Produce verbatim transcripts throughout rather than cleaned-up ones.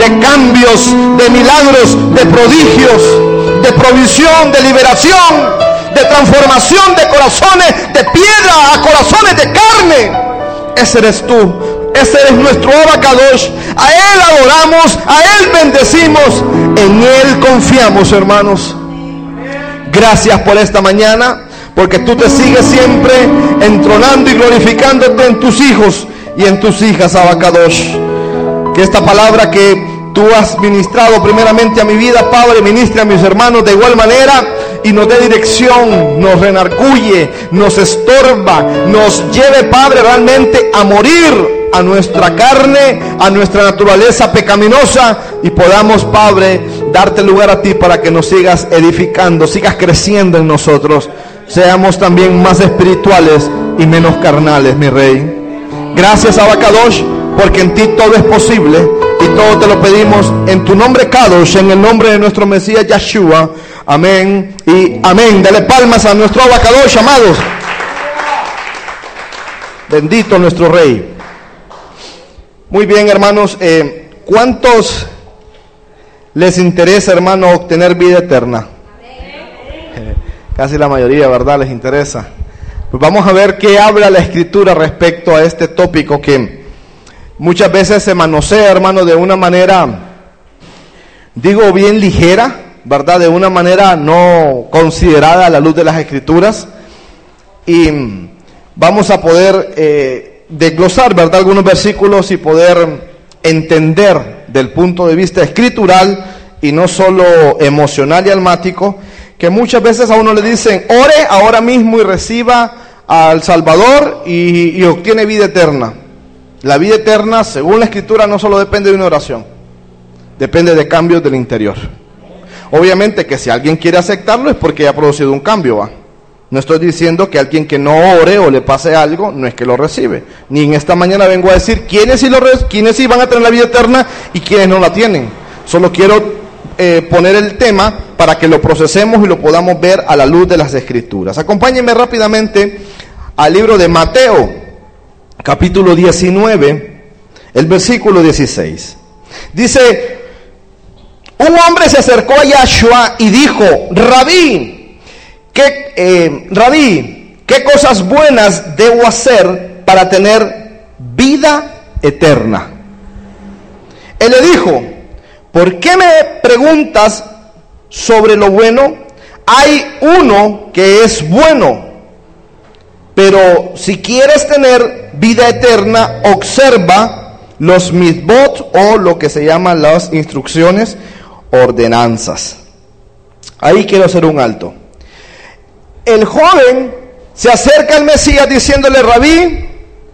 de cambios, de milagros, de prodigios, de provisión, de liberación, de transformación de corazones de piedra a corazones de carne. Ese eres tú, ese es nuestro Abacadosh. A Él adoramos, a Él bendecimos, en Él confiamos, hermanos. Gracias por esta mañana, porque tú te sigues siempre entronando y glorificándote en tus hijos y en tus hijas, Abacadosh. Que esta palabra que tú has ministrado primeramente a mi vida, Padre, ministre a mis hermanos de igual manera y nos dé dirección, nos renarguye, nos estorba, nos lleve, Padre, realmente a morir a nuestra carne, a nuestra naturaleza pecaminosa, y podamos, Padre, darte lugar a ti para que nos sigas edificando, sigas creciendo en nosotros, seamos también más espirituales y menos carnales, mi Rey. Gracias, Abacadosh, porque en ti todo es posible, y todo te lo pedimos en tu nombre, Kadosh, en el nombre de nuestro Mesías Yeshua. Amén y amén. Dale palmas a nuestro Abacadosh, amados. Bendito nuestro Rey. Muy bien, hermanos, eh, ¿cuántos les interesa, hermano, obtener vida eterna? Eh, casi la mayoría, ¿verdad? Les interesa. Pues vamos a ver qué habla la Escritura respecto a este tópico que muchas veces se manosea, hermano, de una manera, digo, bien ligera, ¿verdad? De una manera no considerada a la luz de las Escrituras. Y vamos a poder eh, desglosar, ¿verdad?, algunos versículos y poder entender del punto de vista escritural y no solo emocional y almático, que muchas veces a uno le dicen, ore ahora mismo y reciba al Salvador y, y obtiene vida eterna. La vida eterna, según la Escritura, no solo depende de una oración, depende de cambios del interior. Obviamente que si alguien quiere aceptarlo es porque ha producido un cambio, ¿va? No estoy diciendo que alguien que no ore o le pase algo, no es que lo recibe. Ni en esta mañana vengo a decir quiénes sí, lo re- quiénes sí van a tener la vida eterna y quiénes no la tienen. Solo quiero eh, poner el tema para que lo procesemos y lo podamos ver a la luz de las Escrituras. Acompáñenme rápidamente al libro de Mateo, capítulo diecinueve, el versículo dieciséis. Dice, un hombre se acercó a Yahshua y dijo, Rabí, ¿Qué, eh, Rabí, ¿qué cosas buenas debo hacer para tener vida eterna? Él le dijo, ¿por qué me preguntas sobre lo bueno? Hay uno que es bueno, pero si quieres tener vida eterna, observa los mitzvot, o lo que se llaman las instrucciones, ordenanzas. Ahí quiero hacer un alto. El joven se acerca al Mesías diciéndole, Rabí,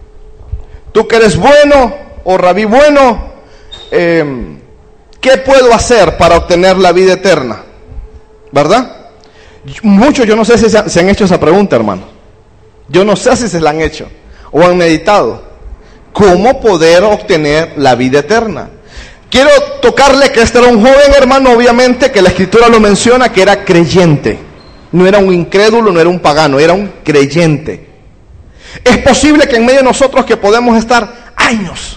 tú que eres bueno, o Rabí bueno, eh, ¿qué puedo hacer para obtener la vida eterna? ¿Verdad? Muchos, yo no sé si se, se han hecho esa pregunta, hermano. Yo no sé si se la han hecho o han meditado. ¿Cómo poder obtener la vida eterna? Quiero tocarle que este era un joven, hermano, obviamente, que la Escritura lo menciona, que era creyente. No era un incrédulo, no era un pagano, era un creyente. Es posible que en medio de nosotros, que podemos estar años,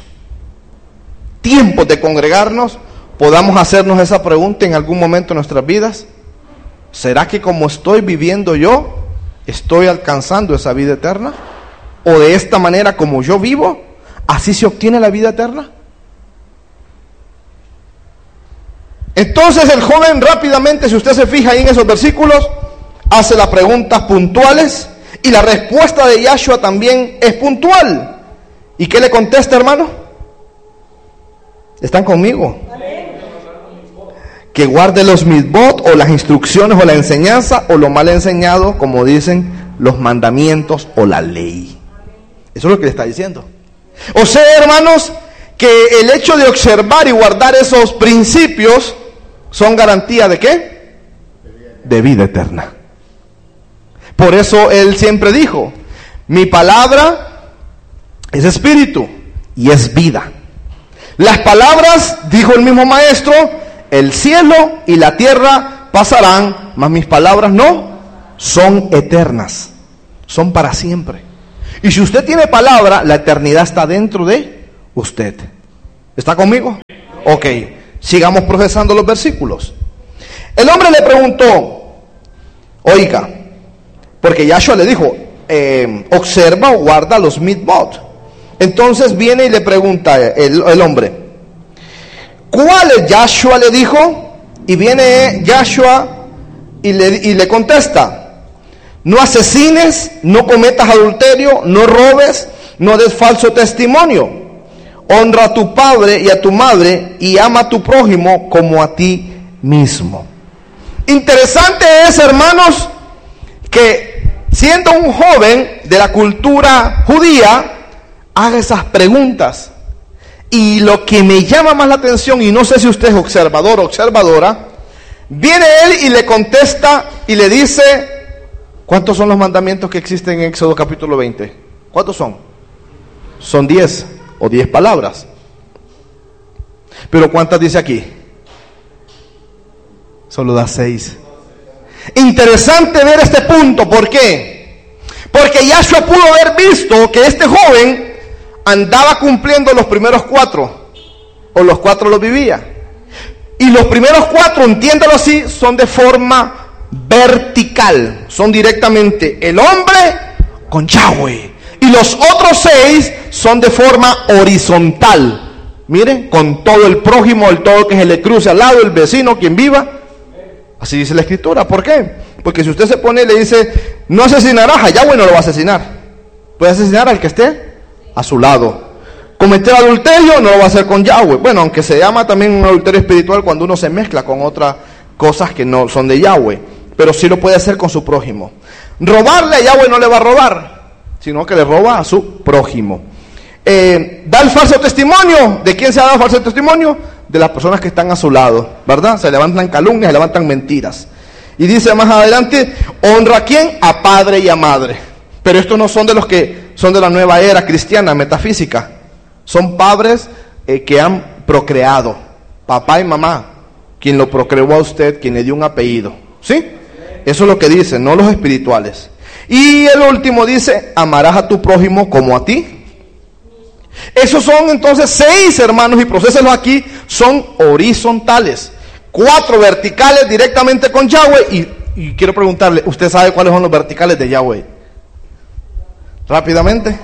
tiempos de congregarnos, podamos hacernos esa pregunta en algún momento de nuestras vidas. ¿Será que como estoy viviendo yo, estoy alcanzando esa vida eterna? ¿O de esta manera como yo vivo, así se obtiene la vida eterna? Entonces el joven rápidamente, si usted se fija ahí en esos versículos, hace las preguntas puntuales, y la respuesta de Yahshua también es puntual. ¿Y qué le contesta, hermano? ¿Están conmigo? Que guarde los mitzvot, o las instrucciones, o la enseñanza, o lo mal enseñado, como dicen, los mandamientos o la ley. Eso es lo que le está diciendo. O sea, hermanos, que el hecho de observar y guardar esos principios son garantía ¿de qué? De vida eterna. Por eso él siempre dijo, mi palabra es espíritu y es vida. Las palabras, dijo el mismo maestro, el cielo y la tierra pasarán, mas mis palabras no, son eternas, son para siempre. Y si usted tiene palabra, la eternidad está dentro de usted. ¿Está conmigo? Ok. Sigamos procesando los versículos. El hombre le preguntó, oiga, porque Yahshua le dijo, eh, observa o guarda los mitzvot. Entonces viene y le pregunta el, el hombre, ¿cuál es? Yahshua le dijo, y viene Yahshua y le, y le contesta, no asesines, no cometas adulterio, no robes, no des falso testimonio, honra a tu padre y a tu madre y ama a tu prójimo como a ti mismo. Interesante es, hermanos, que siendo un joven de la cultura judía, haga esas preguntas. Y lo que me llama más la atención, y no sé si usted es observador o observadora, viene él y le contesta y le dice, ¿cuántos son los mandamientos que existen en Éxodo capítulo veinte? ¿Cuántos son? Son diez o diez palabras. Pero ¿cuántas dice aquí? Solo da seis. Interesante ver este punto. ¿Por qué? Porque Yahshua pudo haber visto que este joven andaba cumpliendo los primeros cuatro, o los cuatro los vivía. Y los primeros cuatro, entiéndalo así, son de forma vertical, son directamente el hombre con Yahweh. Y los otros seis son de forma horizontal. Miren, con todo el prójimo, el todo que se le cruce al lado, el vecino, quien viva. Así dice la escritura. ¿Por qué? Porque si usted se pone y le dice, no asesinarás, a Yahweh no lo va a asesinar. Puede asesinar al que esté a su lado. Cometer adulterio no lo va a hacer con Yahweh. Bueno, aunque se llama también un adulterio espiritual cuando uno se mezcla con otras cosas que no son de Yahweh. Pero sí lo puede hacer con su prójimo. Robarle a Yahweh no le va a robar, sino que le roba a su prójimo. Eh, da el falso testimonio. ¿De quién se ha dado falso testimonio? De las personas que están a su lado, ¿verdad? Se levantan calumnias, se levantan mentiras. Y dice más adelante, honra a quién, a padre y a madre. Pero estos no son de los que son de la nueva era cristiana, metafísica. Son padres eh, que han procreado, papá y mamá, quien lo procreó a usted, quien le dio un apellido, ¿sí? Eso es lo que dicen, no los espirituales. Y el último dice, amarás a tu prójimo como a ti. Esos son entonces seis, hermanos, y procesos aquí son horizontales. Cuatro verticales directamente con Yahweh. Y, y quiero preguntarle, ¿usted sabe cuáles son los verticales de Yahweh? Rápidamente.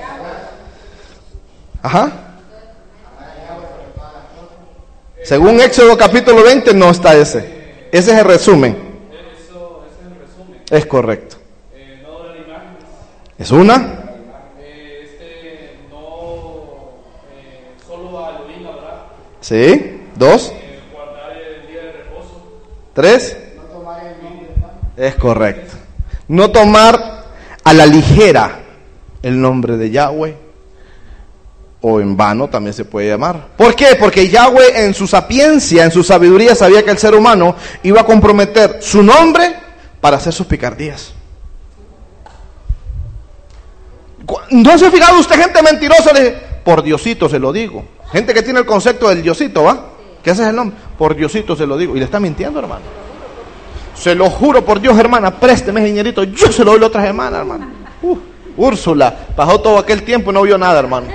Ajá. Según Éxodo capítulo veinte no está ese. Ese es el resumen. Es correcto. Es una. Sí. Dos. Tres. Es correcto. No tomar a la ligera el nombre de Yahweh, o en vano también se puede llamar. ¿Por qué? Porque Yahweh en su sapiencia, en su sabiduría, sabía que el ser humano iba a comprometer su nombre para hacer sus picardías. ¿No se ha fijado usted gente mentirosa? Por Diosito se lo digo. Gente que tiene el concepto del Diosito, ¿va? ¿Qué ese es el nombre? Por Diosito se lo digo. Y le está mintiendo, hermano. Se lo juro por Dios, hermana, présteme ese dinerito, yo se lo doy la otra semana, hermano. Uh, Úrsula, pasó todo aquel tiempo y no vio nada, hermano.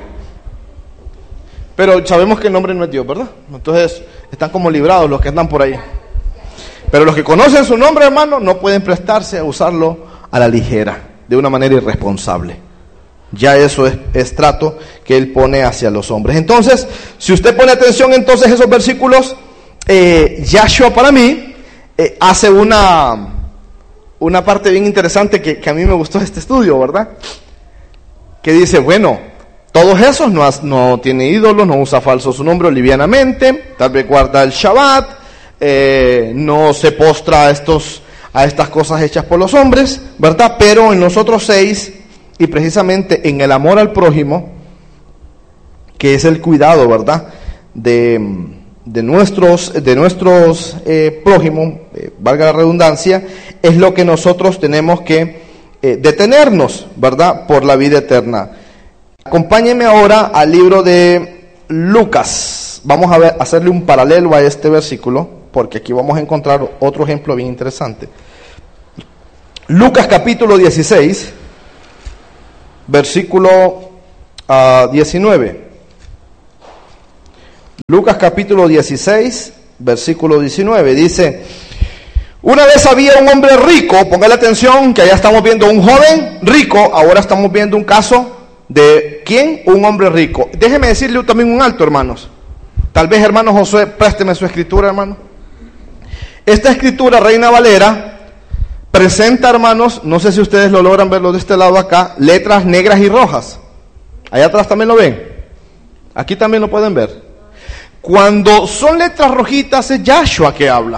Pero sabemos que el nombre no es Dios, ¿verdad? Entonces están como librados los que andan por ahí. Pero los que conocen su nombre, hermano, no pueden prestarse a usarlo a la ligera, de una manera irresponsable. Ya eso es, es trato que él pone hacia los hombres. Entonces, si usted pone atención, entonces esos versículos, eh, Yahshua para mí eh, hace una, una parte bien interesante que, que a mí me gustó de este estudio, ¿verdad? Que dice, bueno, todos esos no, no tiene ídolos, no usa falso su nombre livianamente, tal vez guarda el Shabbat, eh, no se postra a, estos, a estas cosas hechas por los hombres, ¿verdad? Pero en los otros seis, y precisamente en el amor al prójimo, que es el cuidado, ¿verdad? De, de nuestros, de nuestros eh, prójimos, eh, valga la redundancia, es lo que nosotros tenemos que eh, detenernos, ¿verdad? Por la vida eterna. Acompáñenme ahora al libro de Lucas. Vamos a ver, hacerle un paralelo a este versículo, porque aquí vamos a encontrar otro ejemplo bien interesante. Lucas capítulo dieciséis, versículo uh, diecinueve. Lucas capítulo dieciséis, versículo diecinueve, dice: una vez había un hombre rico, póngale atención que allá estamos viendo un joven rico, ahora estamos viendo un caso de ¿quién? Un hombre rico. Déjeme decirle también un alto, hermanos. Tal vez, hermano Josué, présteme su escritura, hermano. Esta escritura, Reina Valera, presenta, hermanos, no sé si ustedes lo logran verlo de este lado acá, letras negras y rojas. Allá atrás también lo ven. Aquí también lo pueden ver. Cuando son letras rojitas es Yahshua que habla.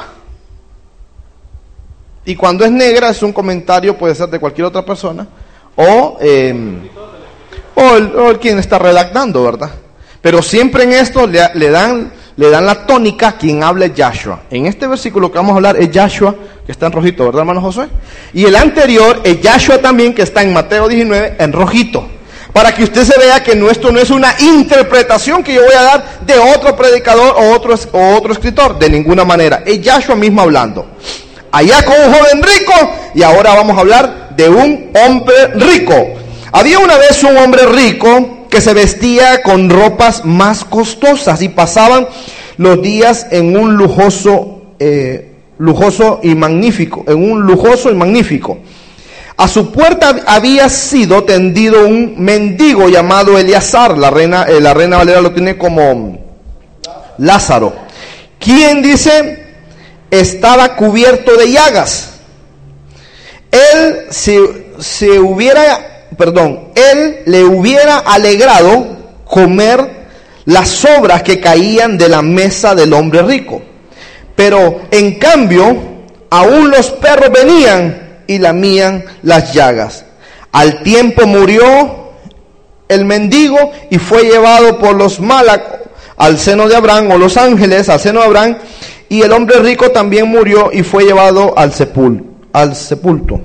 Y cuando es negra es un comentario, puede ser de cualquier otra persona, o, eh, o, el, o el quien está redactando, ¿verdad? Pero siempre en esto le, le, dan, le dan la tónica, quien habla es Yahshua. En este versículo que vamos a hablar es Yahshua, que está en rojito, ¿verdad, hermano Josué? Y el anterior es Yahshua también, que está en Mateo diecinueve, en rojito. Para que usted se vea que no, esto no es una interpretación que yo voy a dar de otro predicador o otro, o otro escritor, de ninguna manera. Es Yahshua mismo hablando. Allá con un joven rico, y ahora vamos a hablar de un hombre rico. Había una vez un hombre rico que se vestía con ropas más costosas y pasaban los días en un lujoso, eh, lujoso y magnífico, en un lujoso y magnífico. A su puerta había sido tendido un mendigo llamado Eleazar, la reina, eh, la Reina Valera lo tiene como Lázaro, quien dice estaba cubierto de llagas. Él se, se hubiera Perdón, él le hubiera alegrado comer las sobras que caían de la mesa del hombre rico. Pero en cambio, aún los perros venían y lamían las llagas. Al tiempo murió el mendigo y fue llevado por los malacos al seno de Abraham, o los ángeles al seno de Abraham, y el hombre rico también murió y fue llevado al sepul, al sepulto,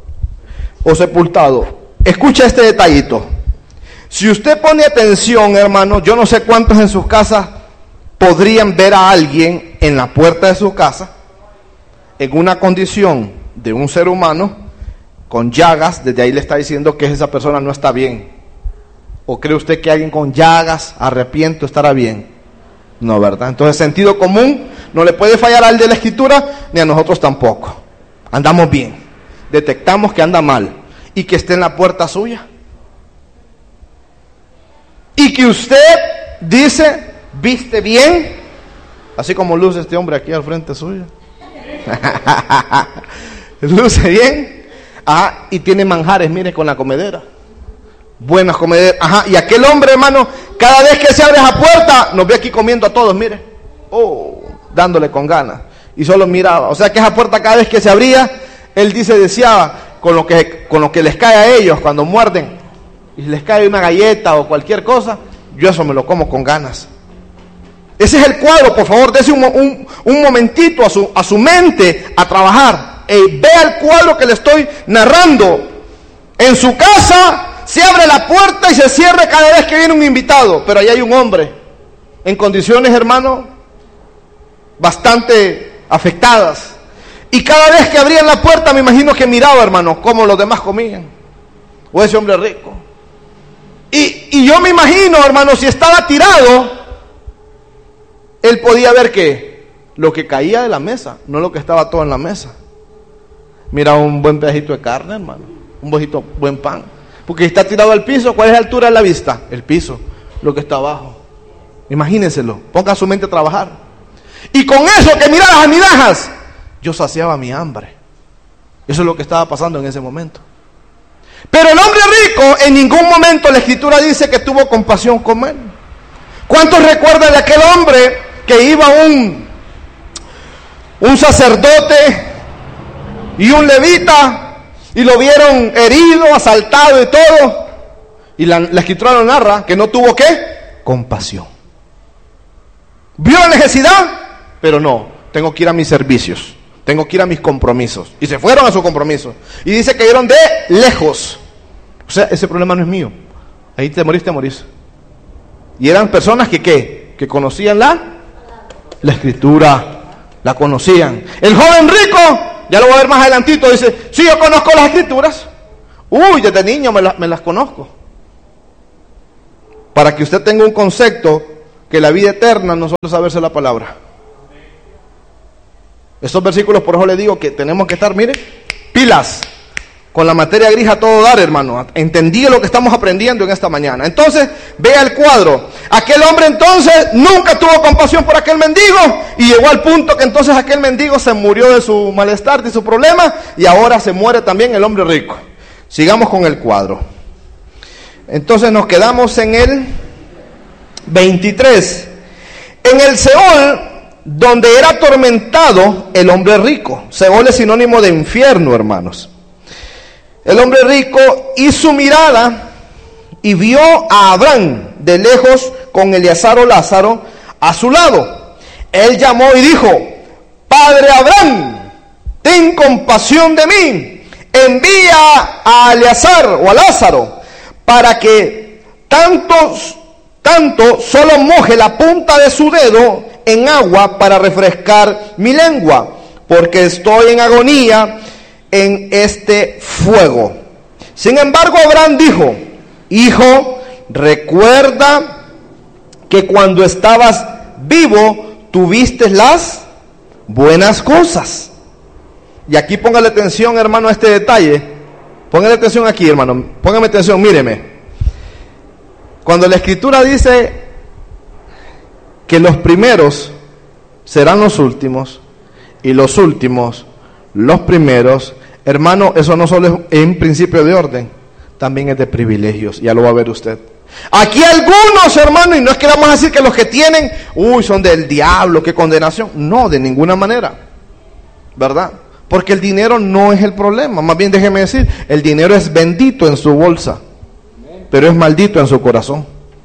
o sepultado. Escucha este detallito. Si usted pone atención, hermano, yo no sé cuántos en sus casas podrían ver a alguien en la puerta de su casa en una condición de un ser humano con llagas. Desde ahí le está diciendo que esa persona no está bien. ¿O cree usted que alguien con llagas, arrepiento, estará bien? No, ¿verdad? Entonces sentido común no le puede fallar al de la escritura, ni a nosotros tampoco. Andamos bien. Detectamos que anda mal y que esté en la puerta suya. Y que usted dice, viste bien, así como luce este hombre aquí al frente suyo. Luce bien. Ajá, y tiene manjares, mire, con la comedera. Buenas comederas. Ajá, y aquel hombre, hermano, cada vez que se abre esa puerta, nos ve aquí comiendo a todos, mire. Oh, dándole con ganas. Y solo miraba. O sea que esa puerta cada vez que se abría, él dice, deseaba, con lo que, con lo que les cae a ellos cuando muerden, y les cae una galleta o cualquier cosa, yo eso me lo como con ganas. Ese es el cuadro, por favor, dése un, un, un momentito a su, a su mente a trabajar. Eh, vea el cuadro que le estoy narrando. En su casa se abre la puerta y se cierra cada vez que viene un invitado, pero ahí hay un hombre en condiciones, hermano, bastante afectadas. Y cada vez que abrían la puerta, me imagino que miraba, hermano, cómo los demás comían. O ese hombre rico. Y, y yo me imagino, hermano, si estaba tirado, él podía ver que lo que caía de la mesa, no lo que estaba todo en la mesa. Mira, un buen pedacito de carne, hermano, un bojito, buen pan. Porque está tirado al piso, ¿cuál es la altura de la vista? El piso, lo que está abajo. Imagínenselo, ponga su mente a trabajar. Y con eso que mira las migajas, yo saciaba mi hambre. Eso es lo que estaba pasando en ese momento. Pero el hombre rico, en ningún momento la escritura dice que tuvo compasión con él. ¿Cuántos recuerdan de aquel hombre que iba un, un sacerdote y un levita y lo vieron herido, asaltado y todo? Y la, la escritura lo narra que no tuvo ¿qué? Compasión. Vio la necesidad, pero no, tengo que ir a mis servicios. Tengo que ir a mis compromisos. Y se fueron a sus compromisos. Y dice que vieron de lejos. O sea, ese problema no es mío. Ahí te morís, te morís. Y eran personas que, ¿qué? Que conocían la, la escritura. La conocían. El joven rico, ya lo voy a ver más adelantito, dice, sí, yo conozco las escrituras. Uy, desde niño me, la, me las conozco. Para que usted tenga un concepto que la vida eterna no solo es saberse la palabra. Estos versículos, por eso le digo que tenemos que estar, mire, pilas, con la materia gris a todo dar, hermano. Entendí lo que estamos aprendiendo en esta mañana. Entonces, vea el cuadro. Aquel hombre entonces nunca tuvo compasión por aquel mendigo y llegó al punto que entonces aquel mendigo se murió de su malestar, de su problema, y ahora se muere también el hombre rico. Sigamos con el cuadro. Entonces nos quedamos en el veintitrés. En el Seol, donde era atormentado el hombre rico. Seol es sinónimo de infierno, hermanos. El hombre rico hizo mirada y vio a Abraham de lejos con Eleazar o Lázaro a su lado. Él llamó y dijo: Padre Abraham, ten compasión de mí, envía a Eleazar o a Lázaro para que tantos, tanto solo moje la punta de su dedo en agua para refrescar mi lengua, porque estoy en agonía en este fuego. Sin embargo, Abraham dijo: Hijo, recuerda que cuando estabas vivo tuviste las buenas cosas. Y aquí póngale atención, hermano, a este detalle. Póngale atención aquí, hermano. Póngame atención, míreme. Cuando la Escritura dice que los primeros serán los últimos y los últimos los primeros, hermano, eso no solo es un principio de orden, también es de privilegios. Ya lo va a ver usted. Aquí algunos, hermano, y no es que vamos a decir que los que tienen, uy, son del diablo, qué condenación. No, de ninguna manera, ¿verdad? Porque el dinero no es el problema. Más bien, déjeme decir, el dinero es bendito en su bolsa, pero es maldito en su corazón.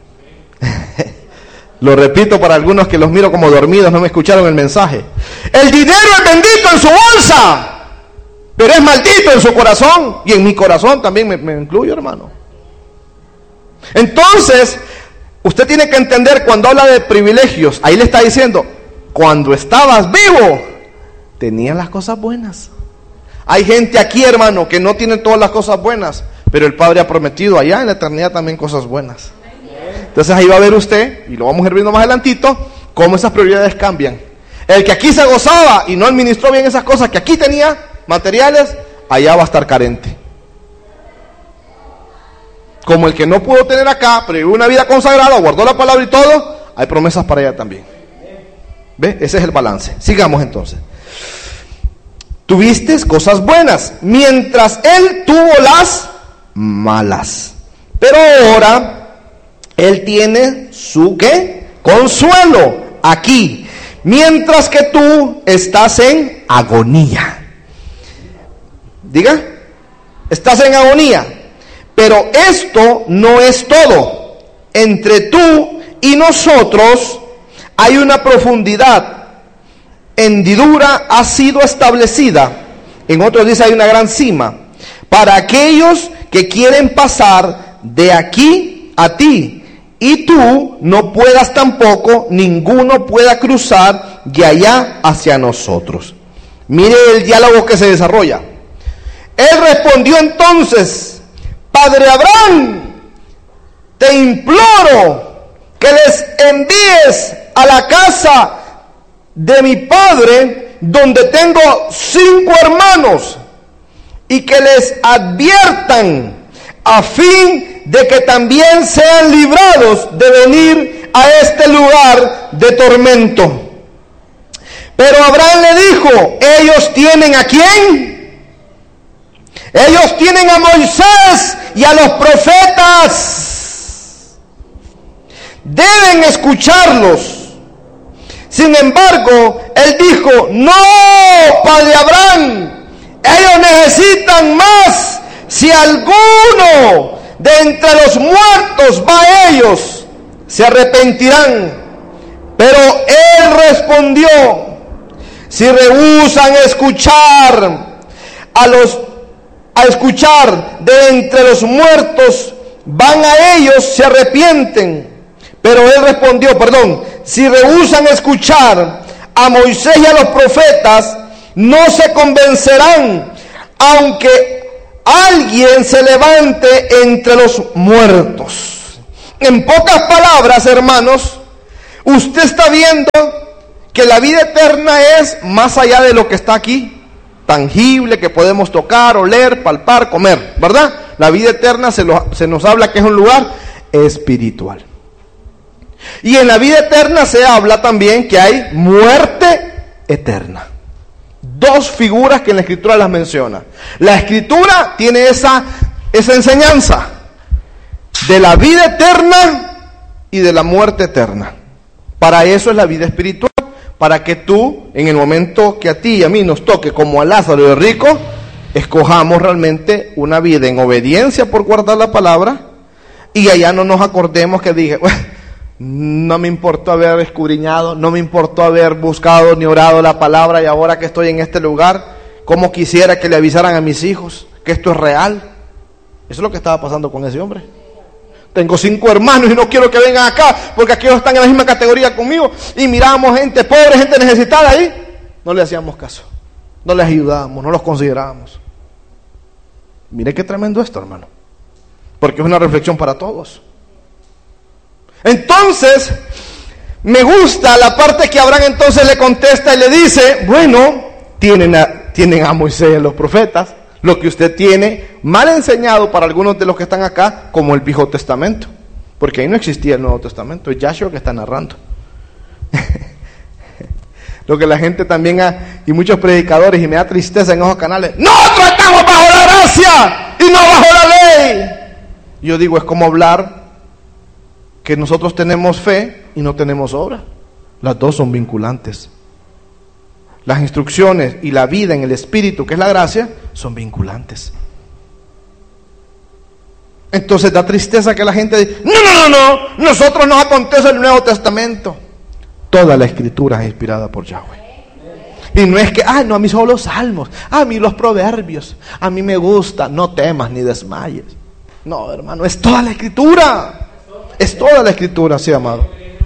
Lo repito para algunos que los miro como dormidos, no me escucharon el mensaje. El dinero es bendito en su bolsa, pero es maldito en su corazón. Y en mi corazón también me, me incluyo, hermano. Entonces, usted tiene que entender, cuando habla de privilegios, ahí le está diciendo, cuando estabas vivo, tenías las cosas buenas. Hay gente aquí, hermano, que no tiene todas las cosas buenas, pero el Padre ha prometido allá en la eternidad también cosas buenas. Entonces ahí va a ver usted, y lo vamos a ir viendo más adelantito, cómo esas prioridades cambian. El que aquí se gozaba y no administró bien esas cosas que aquí tenía, materiales, allá va a estar carente. Como el que no pudo tener acá, pero vivió una vida consagrada, guardó la palabra y todo, hay promesas para allá también. ¿Ve? Ese es el balance. Sigamos entonces. Tuviste cosas buenas, mientras él tuvo las malas. Pero ahora él tiene su ¿qué? Consuelo aquí, mientras que tú estás en agonía. Diga, estás en agonía. Pero esto no es todo. Entre tú y nosotros hay una profundidad. Hendidura ha sido establecida. En otros dice hay una gran cima. Para aquellos que quieren pasar de aquí a ti. Y tú no puedas tampoco, ninguno pueda cruzar de allá hacia nosotros. Mire el diálogo que se desarrolla. Él respondió entonces: Padre Abraham, te imploro que les envíes a la casa de mi padre, donde tengo cinco hermanos, y que les adviertan a fin de que también sean librados de venir a este lugar de tormento. Pero Abraham le dijo: ellos tienen ¿a quién? Ellos tienen a Moisés y a los profetas. Deben escucharlos. Sin embargo, él dijo: no, Padre Abraham, ellos necesitan más. Si alguno de entre los muertos va a ellos, se arrepentirán. Pero él respondió: si rehúsan escuchar a los a escuchar de entre los muertos, van a ellos, se arrepienten. Pero él respondió, perdón, si rehúsan escuchar a Moisés y a los profetas, no se convencerán, aunque alguien se levante entre los muertos. En pocas palabras, hermanos, Usted está viendo que la vida eterna es más allá de lo que está aquí, tangible, que podemos tocar, oler, palpar, comer, ¿verdad? La vida eterna se, lo, se nos habla que es un lugar espiritual. Y en la vida eterna se habla también que hay muerte eterna. Dos figuras que en la Escritura las menciona. La Escritura tiene esa, esa enseñanza de la vida eterna y de la muerte eterna. Para eso es la vida espiritual, para que tú, en el momento que a ti y a mí nos toque, como a Lázaro y al rico, escojamos realmente una vida en obediencia por guardar la palabra, y allá no nos acordemos que dije, bueno, no me importó haber escudriñado, no me importó haber buscado ni orado la palabra, y ahora que estoy en este lugar, como quisiera que le avisaran a mis hijos que esto es real. Eso es lo que estaba pasando con ese hombre. Tengo cinco hermanos y no quiero que vengan acá, porque aquellos están en la misma categoría conmigo, y mirábamos gente pobre, gente necesitada ahí, no le hacíamos caso, no les ayudábamos, no los considerábamos. Mire qué tremendo esto, hermano, porque es una reflexión para todos. Entonces, me gusta la parte que Abraham entonces le contesta y le dice, bueno, tienen a, tienen a Moisés y a los profetas, lo que usted tiene mal enseñado para algunos de los que están acá, como el Viejo Testamento, porque ahí no existía el Nuevo Testamento, es Yahshua que está narrando. Lo que la gente también ha, y muchos predicadores, y me da tristeza en esos canales, nosotros estamos bajo la gracia y no bajo la ley. Yo digo, es como hablar que nosotros tenemos fe y no tenemos obra. Las dos son vinculantes. Las instrucciones y la vida en el Espíritu, que es la gracia, son vinculantes. Entonces da tristeza que la gente diga, no, no, no, no, nosotros nos acontece el Nuevo Testamento. Toda la Escritura es inspirada por Yahweh. Y no es que, ah, no, a mí solo los salmos, a mí los proverbios, a mí me gusta, no temas ni desmayes. No, hermano, es toda la Escritura. Es toda la Escritura, sí, amado.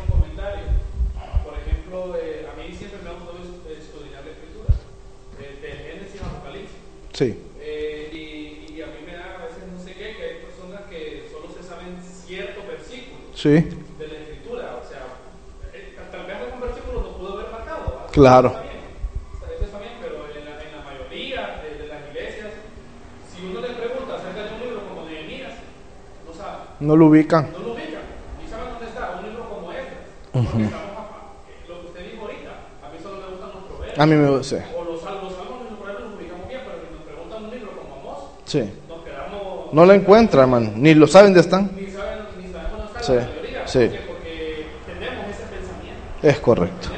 Por ejemplo, eh, a mí siempre me ha gustado estudiar la Escritura, de, de Génesis a Apocalipsis. Sí. Eh, y, y a mí me da a veces no sé qué, que hay personas que solo se saben ciertos versículos Sí. de la Escritura. O sea, eh, tal vez algún versículo no pudo haber marcado. Claro. Está bien, eso está bien, pero en la, en la mayoría de, de las iglesias, si uno le pregunta acerca de un libro como Nehemías, no sabe. No lo ubican. No lo ubica. Ni saben dónde está. Un libro como este. Uh-huh. Estamos a, lo que usted dijo ahorita, a mí solo me gustan los proverbios. A mí me gusta. O los salmos, los salmos y los proverbios los ubicamos bien, pero si nos preguntan un libro como Amós, Sí. nos quedamos. No lo encuentra, hermano. Ni lo saben dónde están. Ni saben, ni sabemos dónde está Sí. la mayoría. Sí. ¿Por qué? Porque tenemos ese pensamiento. Es correcto.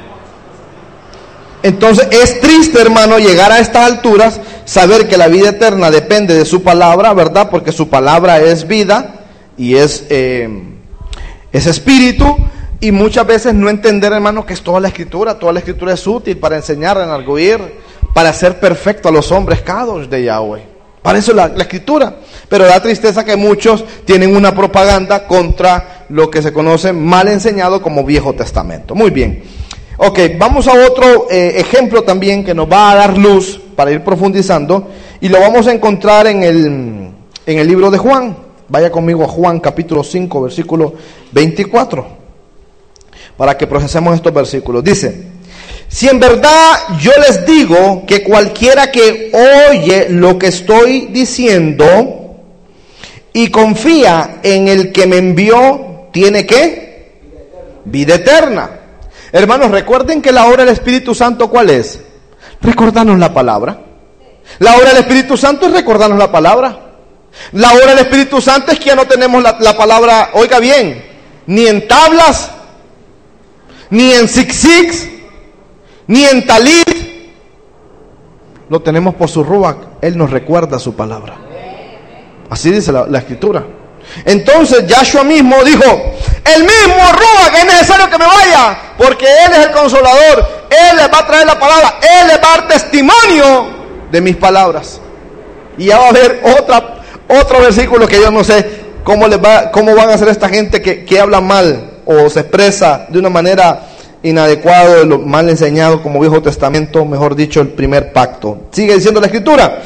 Entonces es triste, hermano, llegar a estas alturas, saber que la vida eterna depende de su palabra, ¿verdad? Porque su palabra es vida y es, eh, es espíritu, y muchas veces no entender, hermano, que es toda la Escritura. Toda la Escritura es útil para enseñar, enargüir, para hacer perfecto a los hombres cados de Yahweh. Para eso la, la Escritura. Pero da tristeza que muchos tienen una propaganda contra lo que se conoce mal enseñado como Viejo Testamento. Muy bien. Ok, vamos a otro eh, ejemplo también que nos va a dar luz para ir profundizando, y lo vamos a encontrar en el, en el libro de Juan. Vaya conmigo a Juan capítulo cinco, versículo veinticuatro, para que procesemos estos versículos. Dice, si en verdad yo les digo que cualquiera que oye lo que estoy diciendo y confía en el que me envió, ¿tiene qué? Vida eterna. Hermanos, recuerden que la obra del Espíritu Santo, ¿cuál es? Recordarnos la palabra. La obra del Espíritu Santo es recordarnos la palabra. La obra del Espíritu Santo es que ya no tenemos la, la palabra, oiga bien, ni en tablas, ni en zigzags, ni en talit. Lo tenemos por su ruach. Él nos recuerda su palabra. Así dice la, la Escritura. Entonces Yahshua mismo dijo, el mismo ruach es necesario que me vaya, porque Él es el consolador. Él les va a traer la palabra, Él les va a dar testimonio de mis palabras. Y ya va a haber otra, otro versículo que yo no sé cómo les va, cómo van a hacer esta gente que, que habla mal o se expresa de una manera inadecuada, de lo mal enseñado como Viejo Testamento, mejor dicho, el primer pacto. Sigue diciendo la Escritura,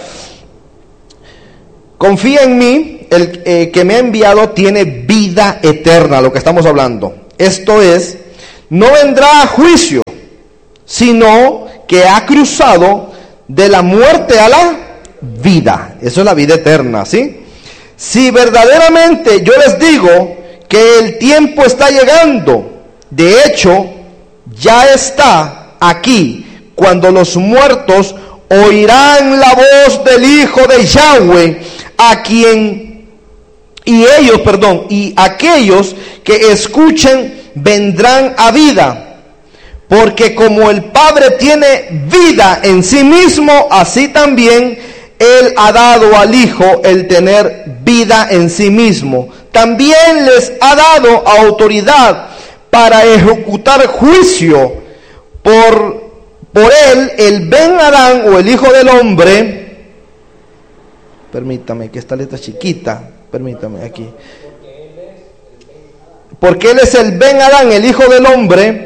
confía en mí, el eh, que me ha enviado tiene vida eterna, lo que estamos hablando. Esto es, no vendrá a juicio, sino que ha cruzado de la muerte a la vida. Eso es la vida eterna, ¿sí? Si verdaderamente yo les digo que el tiempo está llegando, de hecho, ya está aquí, cuando los muertos oirán la voz del Hijo de Yahweh, a quien, y ellos, perdón, y aquellos que escuchen vendrán a vida. Porque como el Padre tiene vida en sí mismo, así también Él ha dado al Hijo el tener vida en sí mismo. También les ha dado autoridad para ejecutar juicio por, por Él, el Ben Adán o el Hijo del Hombre. Permítame, que esta letra chiquita, permítame aquí. Porque Él es el Ben Adán, el Hijo del Hombre.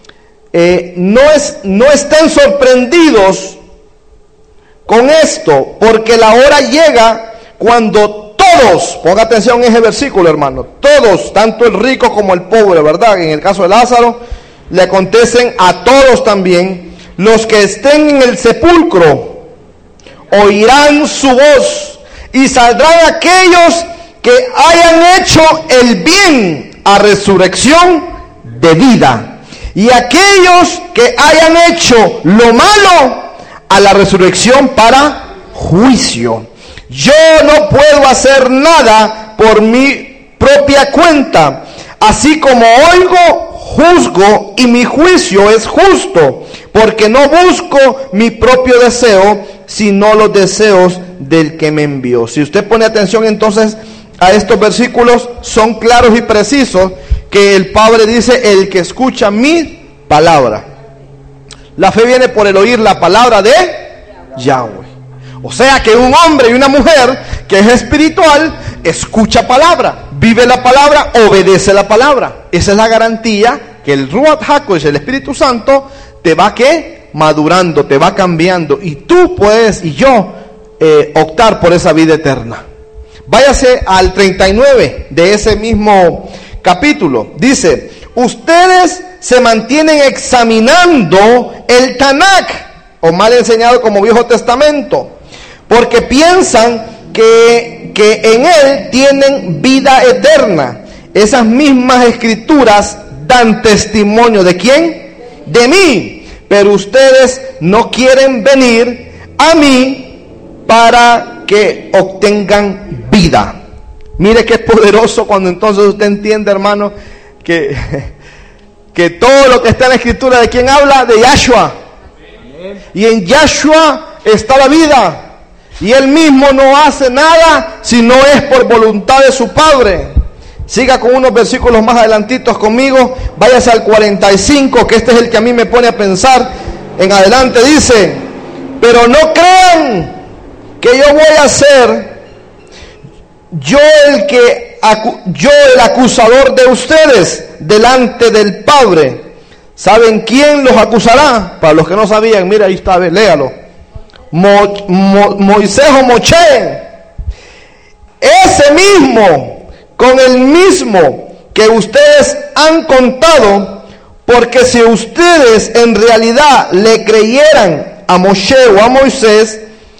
Eh, no, es, no estén sorprendidos con esto, porque la hora llega cuando todos, ponga atención en ese versículo, hermano, todos, tanto el rico como el pobre, ¿verdad? En el caso de Lázaro, le acontecen a todos también. Los que estén en el sepulcro oirán su voz, y saldrán aquellos que hayan hecho el bien a resurrección de vida, y aquellos que hayan hecho lo malo a la resurrección para juicio. Yo no puedo hacer nada por mi propia cuenta. Así como oigo, juzgo, y mi juicio es justo, porque no busco mi propio deseo, sino los deseos del que me envió. Si usted pone atención entonces a estos versículos, son claros y precisos, que el Padre dice: el que escucha mi palabra. La fe viene por el oír la palabra de Yahweh. O sea que un hombre y una mujer que es espiritual escucha palabra, vive la palabra, obedece la palabra. Esa es la garantía que el Ruach HaKodesh, el Espíritu Santo, te va ¿qué? Madurando, te va cambiando, y tú puedes y yo eh, optar por esa vida eterna. Váyase al treinta y nueve de ese mismo capítulo. Dice: ustedes se mantienen examinando el Tanakh, o mal enseñado como Viejo Testamento, porque piensan que, que en él tienen vida eterna. Esas mismas escrituras dan testimonio ¿de quién? De mí. Pero ustedes no quieren venir a mí para que obtengan vida. Mire qué poderoso cuando entonces usted entiende, hermano, que, que todo lo que está en la escritura, ¿de quién habla? De Yahshua. Y en Yahshua está la vida. Y Él mismo no hace nada si no es por voluntad de su Padre. Siga con unos versículos más adelantitos conmigo. Váyase al cuarenta y cinco, que este es el que a mí me pone a pensar. En adelante dice: pero no crean que yo voy a ser yo el que yo el acusador de ustedes delante del Padre. ¿Saben quién los acusará? Para los que no sabían, mira, ahí está, léalo. Mo, Mo, Moisés o Moché, ese mismo, con el mismo que ustedes han contado, porque si ustedes en realidad le creyeran a Moché o a Moisés,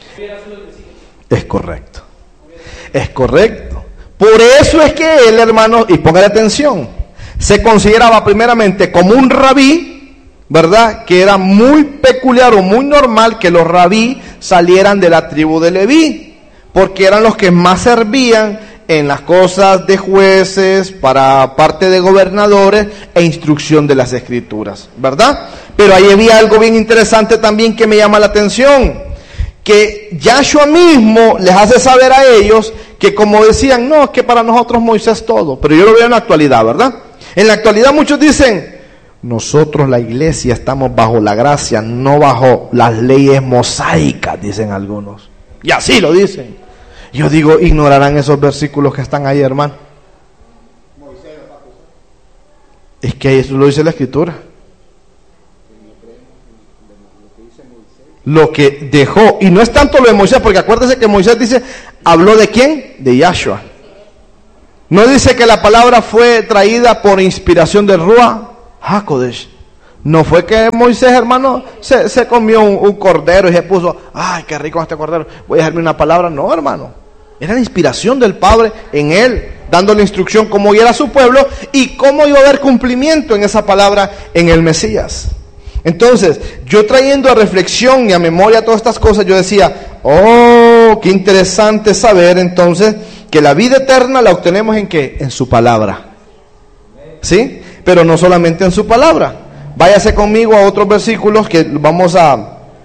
es correcto, es correcto. Por eso es que él, hermano, y póngale atención, se consideraba primeramente como un rabí, ¿verdad? Que era muy peculiar o muy normal que los rabí salieran de la tribu de Leví, porque eran los que más servían en las cosas de jueces, para parte de gobernadores e instrucción de las escrituras, ¿verdad? Pero ahí había algo bien interesante también que me llama la atención, que Yahshua mismo les hace saber a ellos que, como decían, no, es que para nosotros Moisés todo, pero yo lo veo en la actualidad, ¿verdad? En la actualidad muchos dicen: nosotros, la iglesia, estamos bajo la gracia, no bajo las leyes mosaicas, dicen algunos. Y así lo dicen. Yo digo, ignorarán esos versículos que están ahí, hermano. Es que eso lo dice la Escritura. Lo que dejó, y no es tanto lo de Moisés, porque acuérdese que Moisés dice, ¿habló de quién? De Yahshua. No dice que la palabra fue traída por inspiración del Ruach, Hakodesh. No fue que Moisés, hermano, se, se comió un, un cordero y se puso, ay, qué rico este cordero, voy a dejarme una palabra. No, hermano. Era la inspiración del Padre en él, dándole instrucción cómo guiar a su pueblo y cómo iba a haber cumplimiento en esa palabra en el Mesías. Entonces, yo trayendo a reflexión y a memoria todas estas cosas, yo decía, oh, qué interesante saber entonces que la vida eterna la obtenemos en ¿qué? En su palabra. ¿Sí? Pero no solamente en su palabra. Váyase conmigo a otros versículos que vamos a,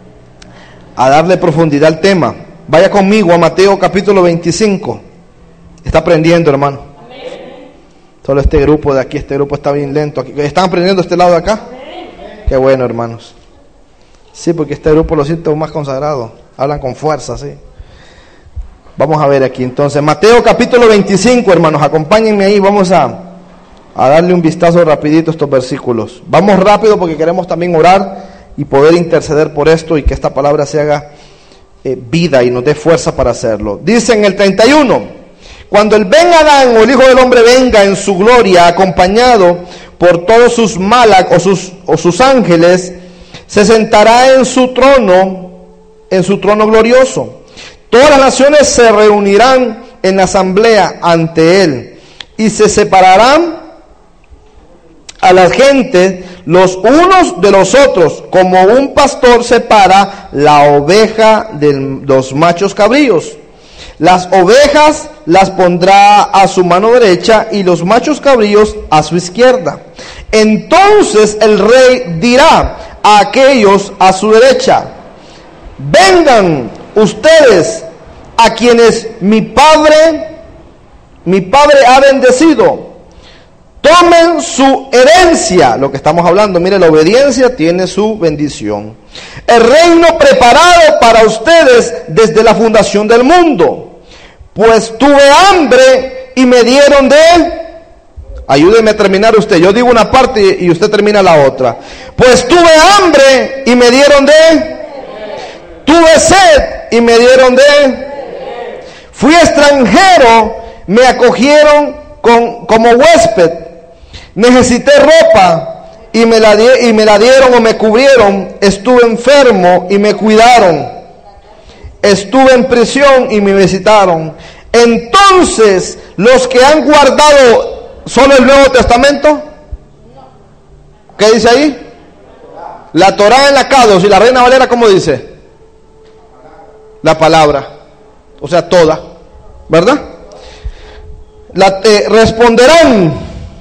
a darle profundidad al tema. Vaya conmigo a Mateo capítulo veinticinco. Está aprendiendo, hermano. Amén. Solo este grupo de aquí, este grupo está bien lento. ¿Están aprendiendo este lado de acá? Amén. Qué bueno, hermanos. Sí, porque este grupo lo siento más consagrado. Hablan con fuerza, sí. Vamos a ver aquí entonces. Mateo capítulo veinticinco, hermanos. Acompáñenme ahí. Vamos a... a darle un vistazo rapidito a estos versículos. Vamos rápido porque queremos también orar y poder interceder por esto y que esta palabra se haga eh, vida y nos dé fuerza para hacerlo. Dice en el treinta y uno, cuando el Ben Adán o el Hijo del Hombre venga en su gloria acompañado por todos sus malach o sus, o sus ángeles, se sentará en su trono, en su trono glorioso. Todas las naciones se reunirán en asamblea ante él y se separarán a las gentes los unos de los otros, como un pastor separa la oveja de los machos cabríos. Las ovejas las pondrá a su mano derecha y los machos cabríos a su izquierda. Entonces el rey dirá a aquellos a su derecha: vengan ustedes a quienes mi padre, mi padre ha bendecido. Tomen su herencia, lo que estamos hablando, mire, la obediencia tiene su bendición. El reino preparado para ustedes desde la fundación del mundo. Pues tuve hambre y me dieron de... Ayúdeme a terminar usted, yo digo una parte y usted termina la otra. Pues tuve hambre y me dieron de... Tuve sed y me dieron de... Fui extranjero, me acogieron con, como huésped. Necesité ropa y me, la di- y me la dieron o me cubrieron. Estuve enfermo y me cuidaron. Estuve en prisión y me visitaron. Entonces, los que han guardado solo el Nuevo Testamento, ¿qué dice ahí? La Torá en la Kadosh y la Reina Valera, ¿cómo dice? La palabra, o sea, toda, ¿verdad? La, eh, responderán: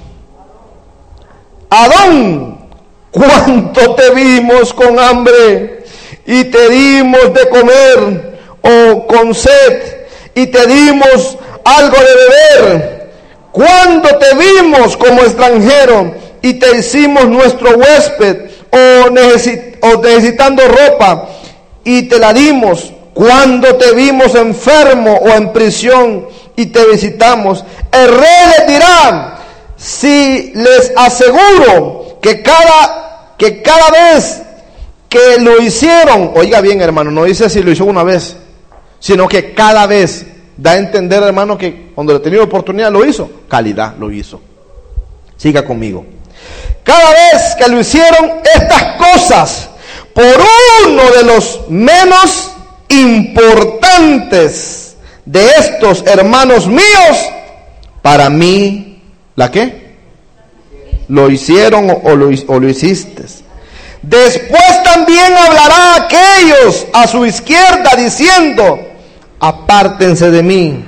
Adón, ¿cuánto te vimos con hambre y te dimos de comer, o con sed y te dimos algo de beber? ¿Cuándo te vimos como extranjero y te hicimos nuestro huésped, o, necesit- o necesitando ropa y te la dimos? ¿Cuándo te vimos enfermo o en prisión y te visitamos? El rey les dirá: si les aseguro que cada, que cada vez que lo hicieron, oiga bien, hermano, no dice si lo hizo una vez, sino que cada vez, da a entender, hermano, que cuando le tenía oportunidad lo hizo, calidad lo hizo. Siga conmigo. Cada vez que lo hicieron estas cosas por uno de los menos importantes de estos hermanos míos, para mí, ¿la qué? Lo hicieron o, o, lo, o lo hiciste. Después también hablará a aquellos a su izquierda diciendo: apártense de mí,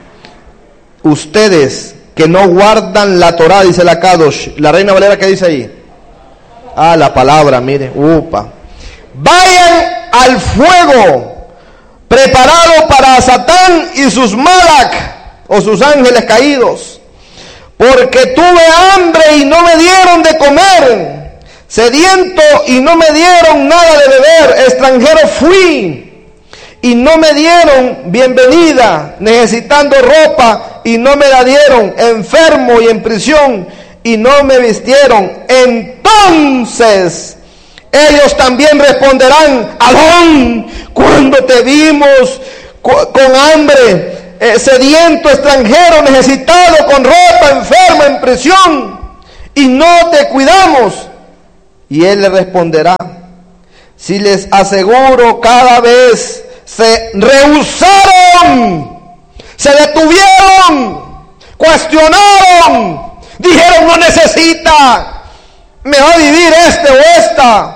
ustedes que no guardan la Torá, dice la Kadosh. La Reina Valera, ¿qué dice ahí? Ah, la palabra, mire, upa. Vayan al fuego preparado para Satán y sus malach, o sus ángeles caídos. Porque tuve hambre y no me dieron de comer, sediento y no me dieron nada de beber, extranjero fui y no me dieron bienvenida, necesitando ropa y no me la dieron, enfermo y en prisión y no me vistieron. Entonces ellos también responderán: Adón, cuando te vimos con hambre, eh, sediento, extranjero, necesitado, con ropa, enfermo, en prisión, y no te cuidamos. Y él le responderá: si les aseguro, cada vez se rehusaron, se detuvieron, cuestionaron, dijeron no necesita, me va a vivir este o esta.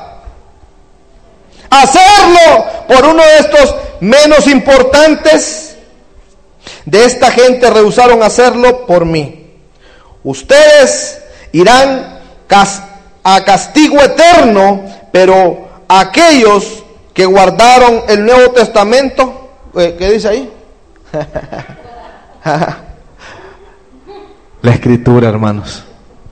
Hacerlo por uno de estos menos importantes, de esta gente rehusaron hacerlo por mí. Ustedes irán a castigo eterno, pero aquellos que guardaron el Nuevo Testamento, ¿qué dice ahí? La Escritura, hermanos,